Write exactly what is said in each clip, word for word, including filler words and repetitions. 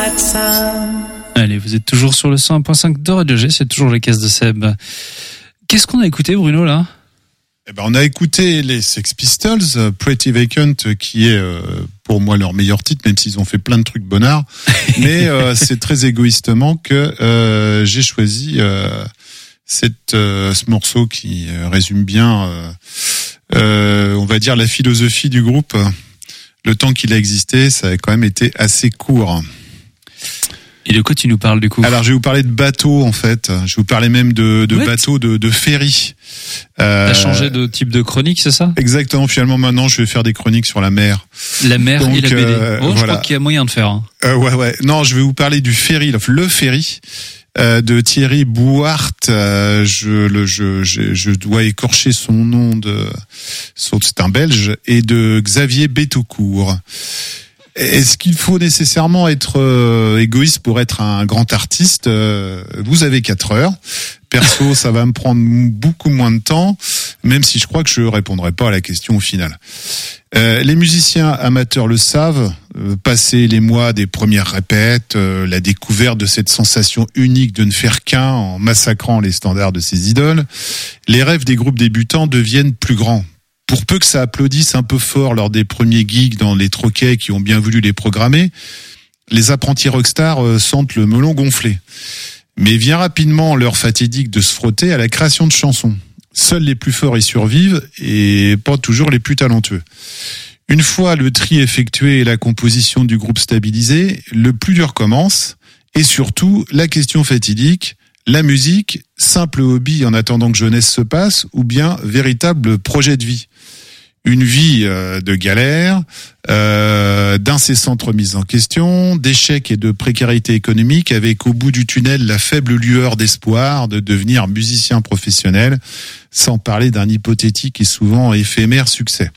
Allez, vous êtes toujours sur le cent un virgule cinq de Radio G, c'est toujours les cases de Seb. Qu'est-ce qu'on a écouté, Bruno, là ? Eh ben, on a écouté les Sex Pistols, Pretty Vacant, qui est euh, pour moi leur meilleur titre, même s'ils ont fait plein de trucs bonnards. Mais euh, c'est très égoïstement que euh, j'ai choisi euh, cette, euh, ce morceau qui euh, résume bien, euh, euh, on va dire, la philosophie du groupe. Le temps qu'il a existé, ça a quand même été assez court. Et de quoi tu nous parles du coup ? Alors je vais vous parler de bateaux en fait. Je vais vous parler même de, de bateaux, de, de ferry. Euh, T'as changé de type de chronique, c'est ça ? Exactement. Finalement maintenant je vais faire des chroniques sur la mer. La mer Donc, et la B D. Euh, oh, je voilà. crois qu'il y a moyen de faire. Hein. Euh, ouais ouais. Non, je vais vous parler du ferry, le ferry. Euh, de Thierry Bouhart, euh, je, le, je, je, je dois écorcher son nom de, c'est un Belge, et de Xavier Bétaucourt. Est-ce qu'il faut nécessairement être euh, égoïste pour être un grand artiste ? euh, Vous avez quatre heures. Perso, ça va me prendre beaucoup moins de temps, même si je crois que je répondrai pas à la question au final. Euh, les musiciens amateurs le savent, euh, passer les mois des premières répètes, euh, la découverte de cette sensation unique de ne faire qu'un en massacrant les standards de ses idoles, les rêves des groupes débutants deviennent plus grands. Pour peu que ça applaudisse un peu fort lors des premiers gigs dans les troquets qui ont bien voulu les programmer, les apprentis rockstars euh, sentent le melon gonfler. Mais vient rapidement l'heure fatidique de se frotter à la création de chansons. Seuls les plus forts y survivent et pas toujours les plus talentueux. Une fois le tri effectué et la composition du groupe stabilisée, le plus dur commence et surtout la question fatidique, la musique, simple hobby en attendant que jeunesse se passe ou bien véritable projet de vie. Une vie euh, de galère, euh, d'incessante remise en question, d'échecs et de précarité économique avec au bout du tunnel la faible lueur d'espoir de devenir musicien professionnel, sans parler d'un hypothétique et souvent éphémère succès.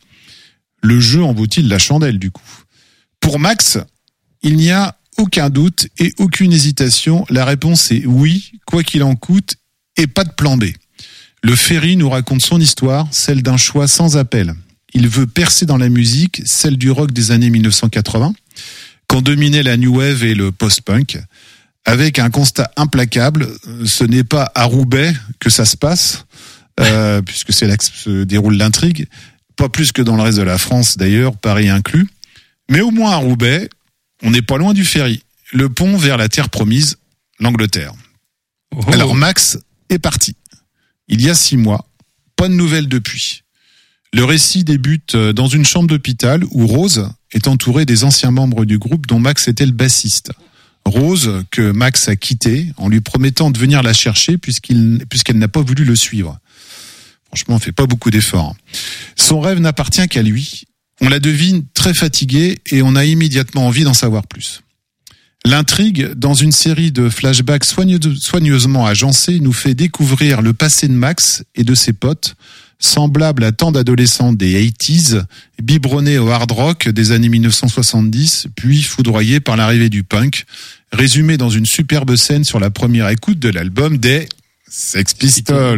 Le jeu en vaut-il la chandelle du coup ? Pour Max, il n'y a aucun doute et aucune hésitation, la réponse est oui, quoi qu'il en coûte, et pas de plan B. Le Ferry nous raconte son histoire, celle d'un choix sans appel. Il veut percer dans la musique, celle du rock des années mille neuf cent quatre-vingts, quand dominait la new wave et le post-punk, avec un constat implacable, ce n'est pas à Roubaix que ça se passe, euh, puisque c'est là que se déroule l'intrigue, pas plus que dans le reste de la France d'ailleurs, Paris inclus, mais au moins à Roubaix, on n'est pas loin du ferry, le pont vers la terre promise, l'Angleterre. Oh. Alors Max est parti. Il y a six mois, pas de nouvelles depuis. Le récit débute dans une chambre d'hôpital où Rose est entourée des anciens membres du groupe dont Max était le bassiste. Rose, que Max a quitté en lui promettant de venir la chercher puisqu'il, puisqu'elle n'a pas voulu le suivre. Franchement, on fait pas beaucoup d'efforts. Son rêve n'appartient qu'à lui. On la devine très fatiguée et on a immédiatement envie d'en savoir plus. L'intrigue, dans une série de flashbacks soigneusement agencés, nous fait découvrir le passé de Max et de ses potes, semblables à tant d'adolescents des quatre-vingt-dix, biberonnés au hard rock des années mille neuf cent soixante-dix, puis foudroyés par l'arrivée du punk, résumé dans une superbe scène sur la première écoute de l'album des Sex Pistols.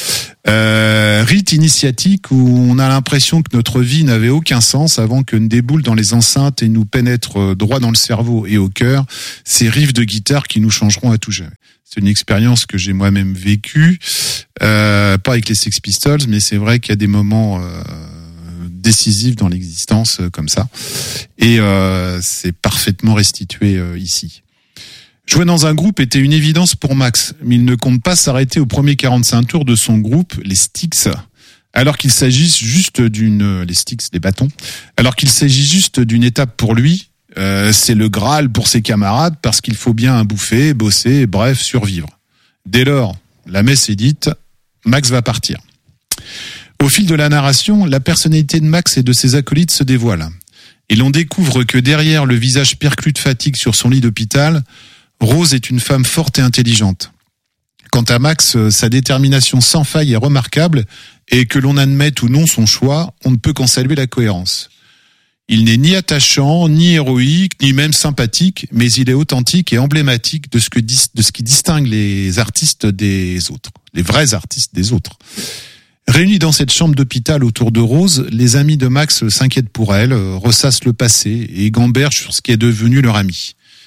Euh, rite initiatique où on a l'impression que notre vie n'avait aucun sens avant que ne déboule dans les enceintes et nous pénètre droit dans le cerveau et au cœur ces riffs de guitare qui nous changeront à tout jamais. C'est une expérience que j'ai moi-même vécue, euh, pas avec les Sex Pistols, mais c'est vrai qu'il y a des moments euh, décisifs dans l'existence euh, comme ça, et euh, c'est parfaitement restitué euh, ici. Jouer dans un groupe était une évidence pour Max, mais il ne compte pas s'arrêter au premier quarante-cinq tours de son groupe, les Styx, alors qu'il s'agisse juste d'une, les Styx, les bâtons, alors qu'il s'agit juste d'une étape pour lui, euh, c'est le Graal pour ses camarades parce qu'il faut bien bouffer, bosser, bref, survivre. Dès lors, la messe est dite, Max va partir. Au fil de la narration, la personnalité de Max et de ses acolytes se dévoile. Et l'on découvre que derrière le visage perclus de fatigue sur son lit d'hôpital, Rose est une femme forte et intelligente. Quant à Max, sa détermination sans faille est remarquable et que l'on admette ou non son choix, on ne peut qu'en saluer la cohérence. Il n'est ni attachant, ni héroïque, ni même sympathique, mais il est authentique et emblématique de ce, que, de ce qui distingue les artistes des autres, les vrais artistes des autres. Réunis dans cette chambre d'hôpital autour de Rose, les amis de Max s'inquiètent pour elle, ressassent le passé et gambergent sur ce qui est devenu leur ami.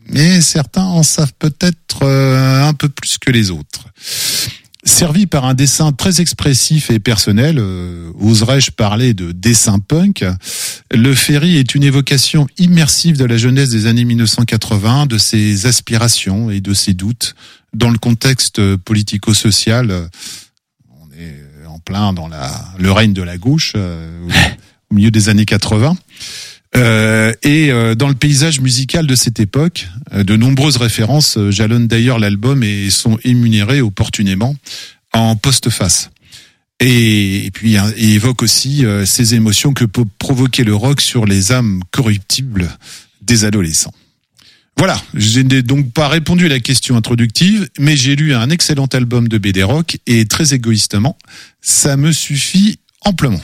mais certains en savent peut-être euh, un peu plus que les autres. Servi par un dessin très expressif et personnel, euh, oserais-je parler de dessin punk, Le Ferry est une évocation immersive de la jeunesse des années mille neuf cent quatre-vingts, de ses aspirations et de ses doutes dans le contexte politico-social. On est en plein dans la, le règne de la gauche, euh, au milieu des années quatre-vingts. Euh, et euh, dans le paysage musical de cette époque, euh, de nombreuses références euh, jalonnent d'ailleurs l'album et sont énumérées opportunément en postface. Et, et puis hein, et évoque aussi euh, ces émotions que peut provoquer le rock sur les âmes corruptibles des adolescents. Voilà, je n'ai donc pas répondu à la question introductive, mais j'ai lu un excellent album de B D rock et très égoïstement, ça me suffit amplement.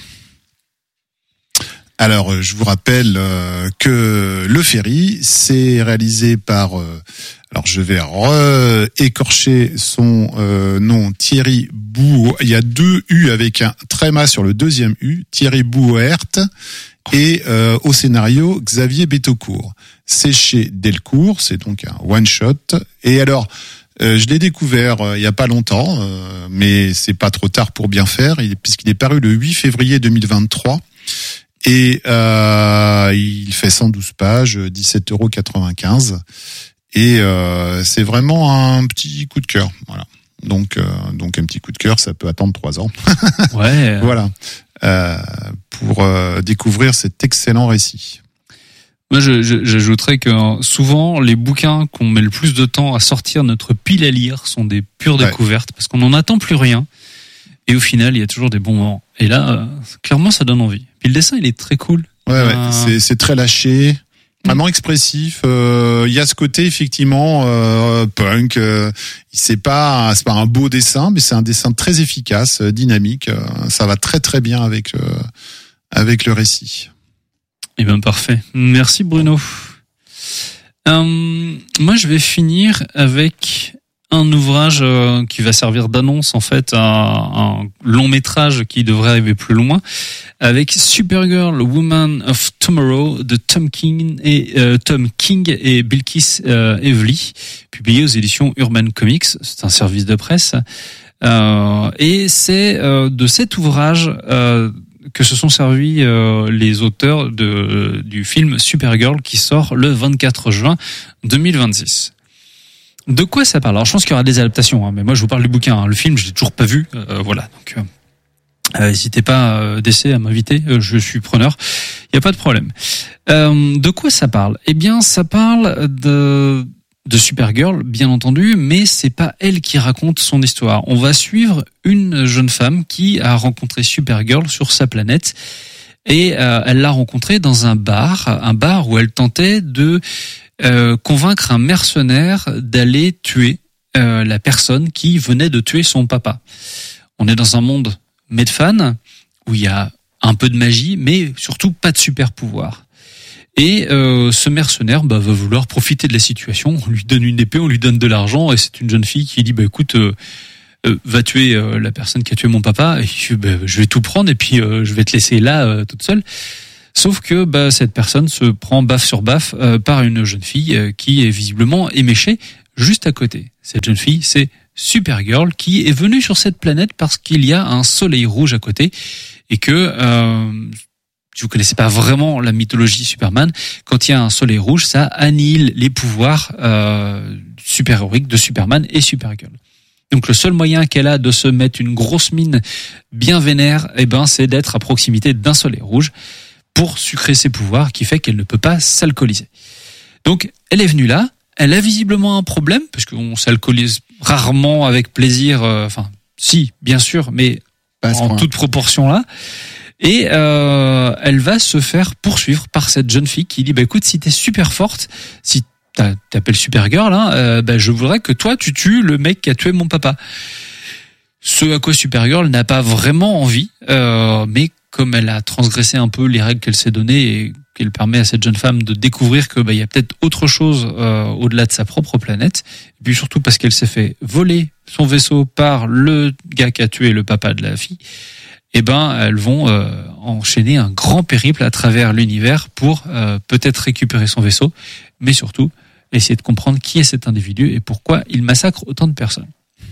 Alors, je vous rappelle euh, que Le Ferry, c'est réalisé par, euh, alors je vais re-écorcher son euh, nom, Thierry Bou. Il y a deux U avec un tréma sur le deuxième U, Thierry Bouhert, et euh, au scénario, Xavier Betaucourt. C'est chez Delcourt, c'est donc un one-shot. Et alors, euh, je l'ai découvert euh, il y a pas longtemps, euh, mais c'est pas trop tard pour bien faire, puisqu'il est paru le huit février deux mille vingt-trois. Et euh, il fait cent douze pages, dix-sept euros quatre-vingt-quinze. Et euh, c'est vraiment un petit coup de cœur. Voilà. Donc, euh, donc un petit coup de cœur, ça peut attendre trois ans. Ouais. Voilà. Euh, pour euh, découvrir cet excellent récit. Moi, je, je, j'ajouterais que souvent, les bouquins qu'on met le plus de temps à sortir notre pile à lire sont des pures ouais. découvertes, parce qu'on n'en attend plus rien. Et au final, il y a toujours des bons moments. Et là, euh, clairement, ça donne envie. Puis le dessin, il est très cool. Ouais, euh... ouais. C'est, c'est très lâché, vraiment expressif. Euh, il y a ce côté effectivement euh, punk. Euh, c'est pas, c'est pas un beau dessin, mais c'est un dessin très efficace, dynamique. Euh, ça va très très bien avec euh, avec le récit. Eh bien, parfait. Merci Bruno. Euh, moi, je vais finir avec un ouvrage euh, qui va servir d'annonce en fait à un long métrage qui devrait arriver plus loin, avec Supergirl, Woman of Tomorrow de Tom King et euh, Tom King et Bilquis euh, Evely, publié aux éditions Urban Comics. C'est un service de presse euh, et c'est euh, de cet ouvrage euh, que se sont servis euh, les auteurs de euh, du film Supergirl qui sort le vingt-quatre juin deux mille vingt-six. De quoi ça parle ? Alors, je pense qu'il y aura des adaptations, hein, mais moi, je vous parle du bouquin. Hein. Le film, je l'ai toujours pas vu. Euh, voilà. Donc, euh, n'hésitez pas, euh, D C, à m'inviter. Euh, je suis preneur. Il y a pas de problème. Euh, de quoi ça parle ? Eh bien, ça parle de de Supergirl, bien entendu, mais c'est pas elle qui raconte son histoire. On va suivre une jeune femme qui a rencontré Supergirl sur sa planète. Et euh, elle l'a rencontrée dans un bar, un bar où elle tentait de Euh, convaincre un mercenaire d'aller tuer euh, la personne qui venait de tuer son papa. On est dans un monde Medfan où il y a un peu de magie, mais surtout pas de super pouvoir. Et euh, ce mercenaire bah, va vouloir profiter de la situation. On lui donne une épée, on lui donne de l'argent, et c'est une jeune fille qui dit bah écoute, euh, euh, va tuer euh, la personne qui a tué mon papa. Et je, bah, je vais tout prendre et puis euh, je vais te laisser là euh, toute seule. Sauf que bah, cette personne se prend baffe sur baffe euh, par une jeune fille euh, qui est visiblement éméchée juste à côté. Cette jeune fille, c'est Supergirl, qui est venue sur cette planète parce qu'il y a un soleil rouge à côté et que euh, si vous connaissez pas vraiment la mythologie Superman, quand il y a un soleil rouge, ça annihile les pouvoirs euh, super-héroïques de Superman et Supergirl. Donc le seul moyen qu'elle a de se mettre une grosse mine bien vénère, eh ben, c'est d'être à proximité d'un soleil rouge pour sucrer ses pouvoirs, qui fait qu'elle ne peut pas s'alcooliser. Donc, elle est venue là, elle a visiblement un problème, parce qu'on s'alcoolise rarement avec plaisir, euh, enfin, si, bien sûr, mais pas en toute proportion là. Et euh, elle va se faire poursuivre par cette jeune fille qui dit, bah écoute, si t'es super forte, si t'appelles Supergirl, hein, euh, bah, je voudrais que toi, tu tues le mec qui a tué mon papa. Ce à quoi Supergirl n'a pas vraiment envie, euh, mais comme elle a transgressé un peu les règles qu'elle s'est données et qu'elle permet à cette jeune femme de découvrir que bah il y a peut-être autre chose euh, au-delà de sa propre planète, et puis surtout parce qu'elle s'est fait voler son vaisseau par le gars qui a tué le papa de la fille, et ben elles vont euh, enchaîner un grand périple à travers l'univers pour euh, peut-être récupérer son vaisseau, mais surtout essayer de comprendre qui est cet individu et pourquoi il massacre autant de personnes.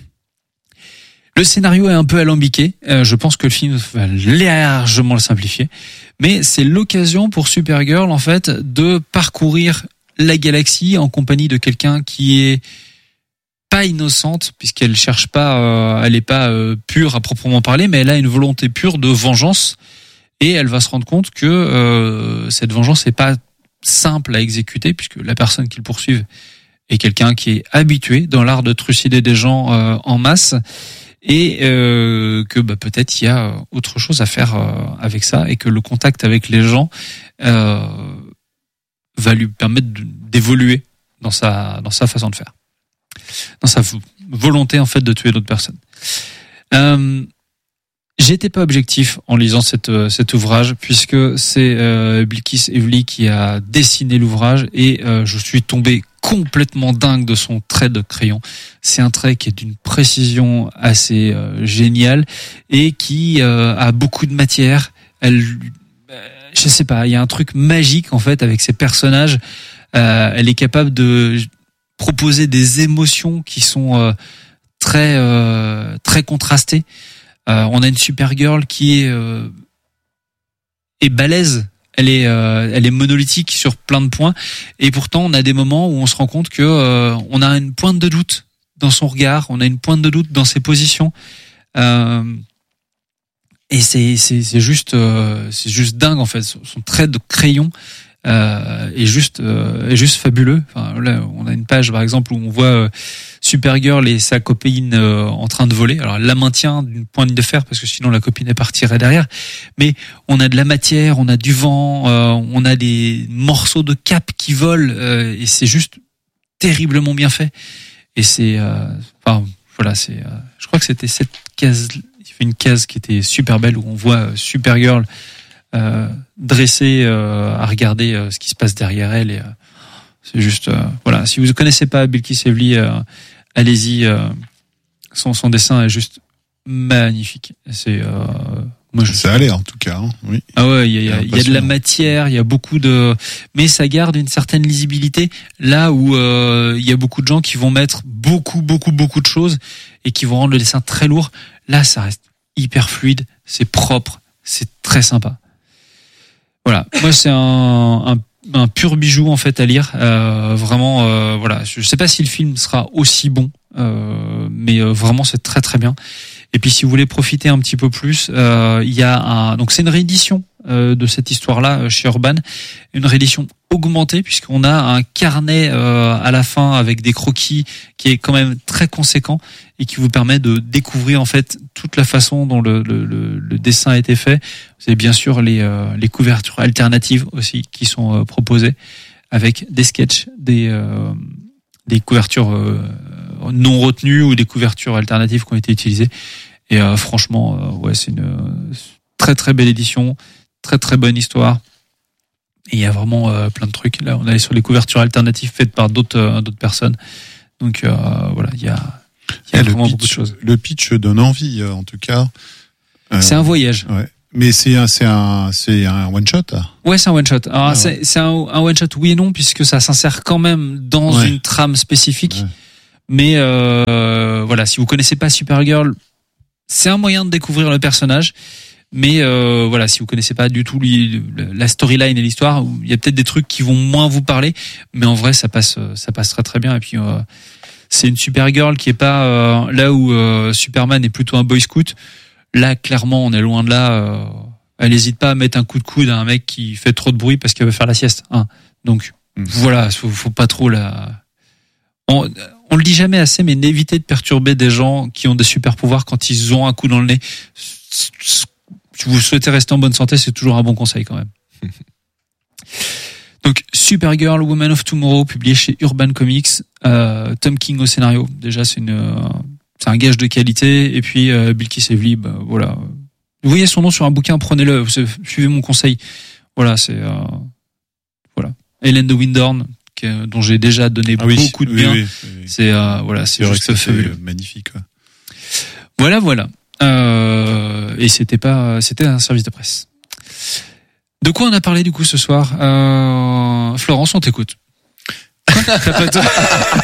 Le scénario est un peu alambiqué. Euh, je pense que le film va largement le simplifier. Mais c'est l'occasion pour Supergirl, en fait, de parcourir la galaxie en compagnie de quelqu'un qui est pas innocente, puisqu'elle cherche pas, euh, elle est pas euh, pure à proprement parler, mais elle a une volonté pure de vengeance. Et elle va se rendre compte que euh, cette vengeance n'est pas simple à exécuter, puisque la personne qui le poursuit est quelqu'un qui est habitué dans l'art de trucider des gens euh, en masse. Et euh, que bah, peut-être il y a autre chose à faire euh, avec ça et que le contact avec les gens euh, va lui permettre de, d'évoluer dans sa dans sa façon de faire, dans sa volonté en fait de tuer d'autres personnes. Euh, J'étais pas objectif en lisant cette, cet ouvrage puisque c'est euh, Bilquis Evely qui a dessiné l'ouvrage et euh, je suis tombé complètement dingue de son trait de crayon. C'est un trait qui est d'une précision assez euh, géniale et qui euh, a beaucoup de matière. Elle, euh, je sais pas, il y a un truc magique en fait avec ses personnages. Euh, elle est capable de proposer des émotions qui sont euh, très euh, très contrastées. Euh, on a une Supergirl qui est euh, est balèze. Elle est, euh, elle est monolithique sur plein de points, et pourtant on a des moments où on se rend compte que euh, on a une pointe de doute dans son regard, on a une pointe de doute dans ses positions, euh, et c'est, c'est, c'est juste, euh, c'est juste dingue en fait. Son trait de crayon euh, est juste, euh, est juste fabuleux. Enfin, là, on a une page par exemple où on voit euh, Supergirl et sa copine euh, en train de voler. Alors elle la maintient d'une pointe de fer parce que sinon la copine est partirait derrière. Mais on a de la matière, on a du vent, euh, on a des morceaux de cap qui volent euh, et c'est juste terriblement bien fait. Et c'est, euh, enfin voilà, c'est, euh, je crois que c'était cette case, il fait une case qui était super belle où on voit euh, Supergirl euh, dressée euh, à regarder euh, ce qui se passe derrière elle et euh, c'est juste euh, voilà. Si vous ne connaissez pas Bilquis Evely, euh, allez-y. Euh, son son dessin est juste magnifique. C'est euh, moi je. Ça a l'air en tout cas. Hein, oui. Ah ouais, il y a, y, a, y a de la matière, il y a beaucoup de, mais ça garde une certaine lisibilité. Là où il euh, y a beaucoup de gens qui vont mettre beaucoup beaucoup beaucoup de choses et qui vont rendre le dessin très lourd. Là, ça reste hyper fluide, c'est propre, c'est très sympa. Voilà. Moi, c'est un, un un pur bijou en fait à lire, euh, vraiment euh, voilà. Je sais pas si le film sera aussi bon, euh, mais euh, vraiment c'est très très bien. Et puis si vous voulez profiter un petit peu plus, euh, il y a un donc c'est une réédition euh, de cette histoire-là chez Urban, une réédition augmentée puisqu'on a un carnet euh, à la fin avec des croquis qui est quand même très conséquent et qui vous permet de découvrir en fait toute la façon dont le, le, le, le dessin a été fait. Vous avez bien sûr les, euh, les couvertures alternatives aussi qui sont euh, proposées avec des sketchs, des, euh, des couvertures euh, non retenues ou des couvertures alternatives qui ont été utilisées. Et euh, franchement, euh, ouais, c'est une euh, très très belle édition, très très bonne histoire. Et il y a vraiment euh, plein de trucs. Là, on est sur les couvertures alternatives faites par d'autres euh, d'autres personnes. Donc euh, voilà, il y a, il y a et vraiment le pitch, beaucoup de choses. Le pitch donne envie, euh, en tout cas. Euh, c'est un voyage. Ouais. Mais c'est un, c'est un, c'est un one shot. Ouais, c'est un one shot. Alors, ah, c'est, ouais. c'est un, un one shot, oui et non, puisque ça s'insère quand même dans ouais. une trame spécifique. Ouais. Mais euh, voilà, si vous connaissez pas Supergirl, c'est un moyen de découvrir le personnage. Mais euh, voilà, si vous connaissez pas du tout la storyline et l'histoire, il y a peut-être des trucs qui vont moins vous parler. Mais en vrai, ça passe, ça passe très très bien. Et puis euh, c'est une Supergirl qui est pas euh, là où euh, Superman est plutôt un boy scout. Là, clairement, on est loin de là. Euh, elle hésite pas à mettre un coup de coude à un mec qui fait trop de bruit parce qu'elle veut faire la sieste. Hein. Donc mmh. voilà, faut, faut pas trop la. On, on le dit jamais assez, mais n'évitez de perturber des gens qui ont des super pouvoirs quand ils ont un coup dans le nez. Si vous souhaitez rester en bonne santé, c'est toujours un bon conseil quand même. Donc Supergirl, Woman of Tomorrow, publié chez Urban Comics, euh, Tom King au scénario. Déjà, c'est une, euh, c'est un gage de qualité. Et puis euh, Bilquis Evely, bah, voilà. Vous voyez son nom sur un bouquin, prenez-le. Suivez mon conseil. Voilà, c'est euh, voilà. Hélène de Windhorn, que, dont j'ai déjà donné ah, beaucoup oui, de bien. Oui, oui, oui. C'est euh, voilà, c'est, c'est juste fabuleux, magnifique. Ouais. Voilà, voilà. Euh, et c'était pas, c'était un service de presse. De quoi on a parlé du coup ce soir, euh, Florence, on t'écoute. Quoi T'as pas toi.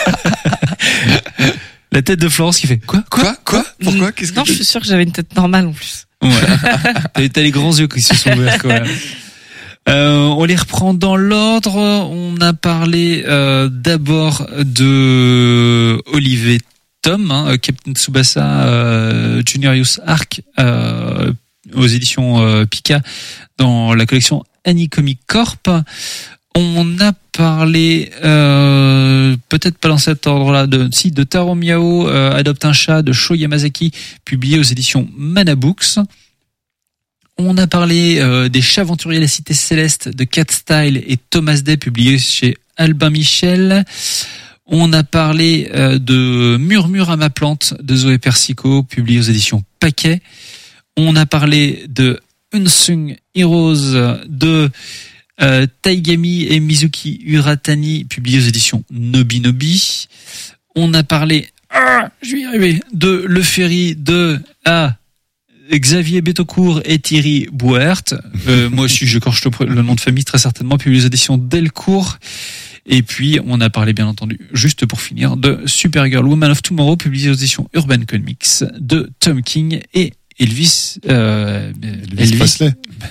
La tête de Florence qui fait quoi, quoi, quoi, quoi Pourquoi? Qu'est-ce que Non, je suis sûr que j'avais une tête normale en plus. Ouais. T'as, t'as les grands yeux qui se sont ouverts quand même. Euh, on les reprend dans l'ordre. On a parlé euh, d'abord de Olivier Tom, hein, Captain Tsubasa euh, Juniorius Arc euh, aux éditions euh, Pika dans la collection Annie Comic Corp. On a parlé, euh, peut-être pas dans cet ordre-là, de, si, de Taro Miyao, euh, Adopte un chat, de Sho Yamazaki, publié aux éditions Mana Books. On a parlé euh, des Chats aventuriers de la Cité Céleste de Cat Style et Thomas Day, publié chez Albin Michel. On a parlé euh, de Murmure à ma plante de Zoé Persico, publié aux éditions Paquet. On a parlé de Unsung Heroes de Euh, Taigami et Mizuki Uratani, publié aux éditions Nobi Nobi. On a parlé, ah, je vais y arriver, de Le Ferry de ah, Xavier Betaucourt et Thierry Bouert. Euh, moi aussi, j'écorche le, le nom de famille très certainement, publié aux éditions Delcourt. Et puis, on a parlé, bien entendu, juste pour finir, de Supergirl Woman of Tomorrow, publié aux éditions Urban Comics de Tom King et Elvis, euh, Elvis Presley.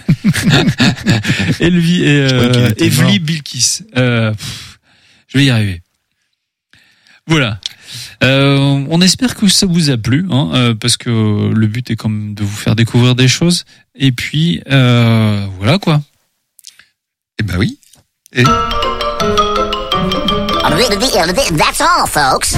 Elvis et euh, Evely Bilkis. Euh, pff, je vais y arriver. Voilà. Euh, on espère que ça vous a plu, hein, euh, parce que le but est quand même de vous faire découvrir des choses. Et puis euh, voilà quoi. Eh ben oui. Et... That's all, folks.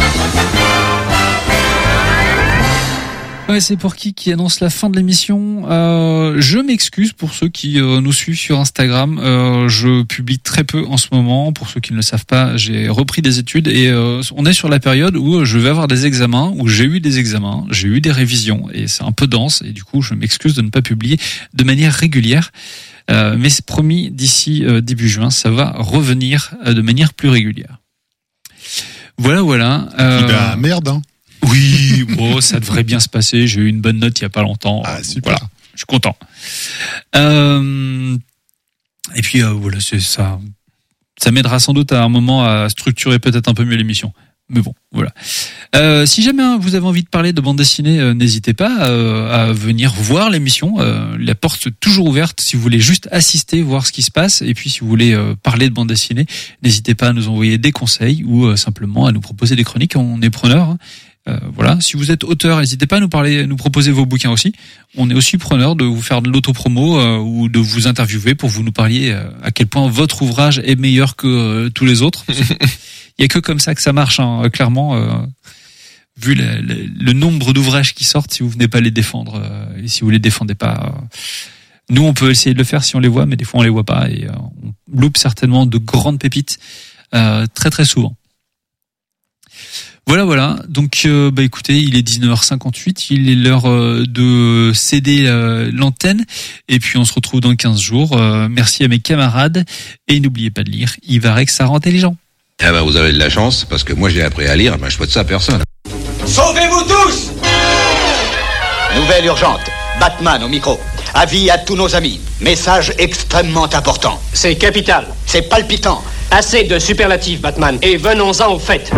Ouais, c'est pour qui qui annonce la fin de l'émission. Euh, je m'excuse pour ceux qui euh, nous suivent sur Instagram. Euh, je publie très peu en ce moment. Pour ceux qui ne le savent pas, j'ai repris des études et euh, on est sur la période où je vais avoir des examens, où j'ai eu des examens, j'ai eu des révisions et c'est un peu dense et du coup je m'excuse de ne pas publier de manière régulière. Euh, mais c'est promis, d'ici euh, début juin, ça va revenir euh, de manière plus régulière. Voilà, voilà. Euh, eh ben, merde, hein. Oui, bon, ça devrait bien se passer. J'ai eu une bonne note il y a pas longtemps. Ah, super. Voilà, je suis content. Euh, et puis euh, voilà, c'est ça. Ça m'aidera sans doute à un moment à structurer peut-être un peu mieux l'émission. Mais bon, voilà. Euh, si jamais hein, vous avez envie de parler de bande dessinée, euh, n'hésitez pas euh, à venir voir l'émission. Euh, la porte est toujours ouverte. Si vous voulez juste assister, voir ce qui se passe, et puis si vous voulez euh, parler de bande dessinée, n'hésitez pas à nous envoyer des conseils ou euh, simplement à nous proposer des chroniques. On est preneurs. Hein. Euh, voilà. Si vous êtes auteur, n'hésitez pas à nous parler, à nous proposer vos bouquins aussi. On est aussi preneur de vous faire de l'autopromo euh, ou de vous interviewer pour que vous nous parliez euh, à quel point votre ouvrage est meilleur que euh, tous les autres. Il y a que comme ça que ça marche, hein, clairement. Euh, vu le, le, le nombre d'ouvrages qui sortent, si vous venez pas les défendre euh, et si vous les défendez pas, euh, nous on peut essayer de le faire si on les voit, mais des fois on les voit pas et euh, on loupe certainement de grandes pépites euh, très très souvent. Voilà, voilà. Donc, euh, bah écoutez, il est dix-neuf heures cinquante-huit. Il est l'heure euh, de céder euh, l'antenne. Et puis, on se retrouve dans quinze jours. Euh, merci à mes camarades. Et n'oubliez pas de lire. Il paraît que ça rend intelligent. Eh ben, vous avez de la chance, parce que moi, j'ai appris à lire. Ben, je souhaite ça à personne. Sauvez-vous tous! Nouvelle urgente. Batman au micro. Avis à tous nos amis. Message extrêmement important. C'est capital. C'est palpitant. Assez de superlatifs, Batman. Et venons-en au fait.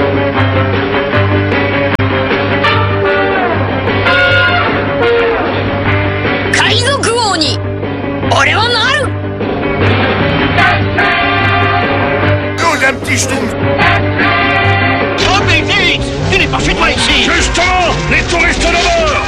Un petit schtroumpf. Trouvez vite! Tu n'es pas chez toi ici! Justement, les touristes de bord.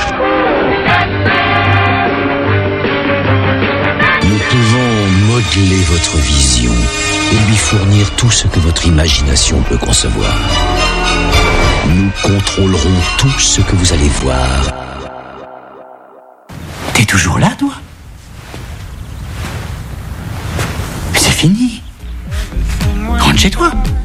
Nous pouvons modeler votre vision et lui fournir tout ce que votre imagination peut concevoir. Nous contrôlerons tout ce que vous allez voir. T'es toujours là, toi? Mais c'est fini. Rentre chez toi.